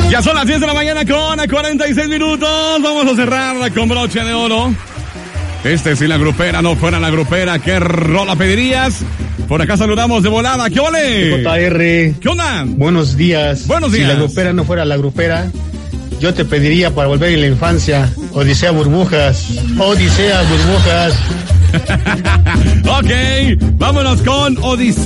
Ya son las 10 de la mañana con 46 minutos. Vamos a cerrar con broche de oro. Si la grupera no fuera la grupera, ¿qué rola pedirías? Por acá saludamos de volada. ¿Qué ole? JR. ¿Qué onda? Buenos días. Buenos días. Si la grupera no fuera la grupera, yo te pediría para volver en la infancia, Odisea Burbujas. Odisea Burbujas. Ok, vámonos con Odisea.